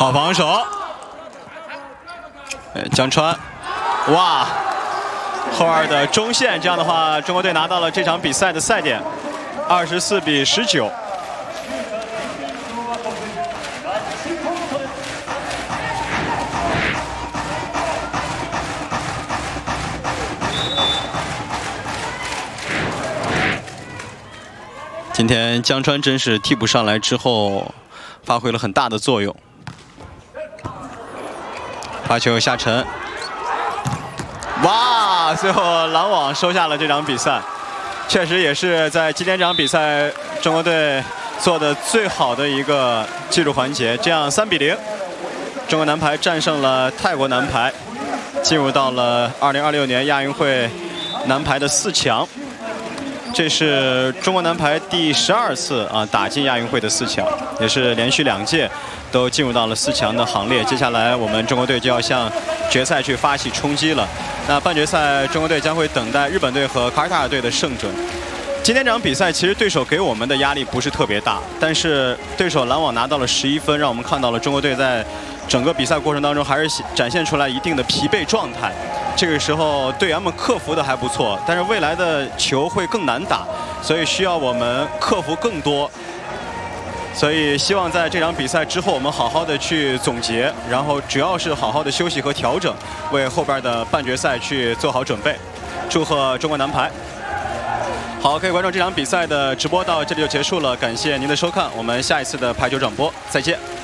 好防守。江川，哇，后二的中线，这样的话，中国队拿到了这场比赛的赛点，24比19。 今天江川真是替补上来之后，发挥了很大的作用。发球下沉，哇！最后拦网收下了这场比赛，确实也是在今天这场比赛中国队做的最好的一个技术环节。这样3比0，中国男排战胜了泰国男排，进入到了2026年亚运会男排的4强。 这是中国男排第12次打进亚运会的4强，也是连续2届都进入到了4强的行列。接下来我们中国队就要向决赛去发起冲击了。那半决赛，中国队将会等待日本队和卡塔尔队的胜准。今天这场比赛，其实对手给我们的压力不是特别大，但是对手拦网拿到了11分，让我们看到了中国队在整个比赛过程当中还是展现出来一定的疲惫状态。 这个时候队员们克服的还不错，但是未来的球会更难打，所以需要我们克服更多。所以希望在这场比赛之后，我们好好的去总结，然后主要是好好的休息和调整，为后边的半决赛去做好准备。祝贺中国男排！好，各位观众，这场比赛的直播到这里就结束了，感谢您的收看，我们下一次的排球转播再见。